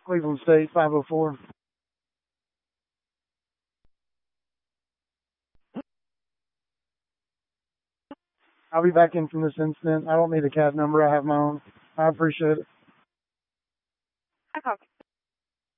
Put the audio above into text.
Cleveland State, 504. I'll be back in from this incident. I don't need a CAD number. I have my own. I appreciate it. I called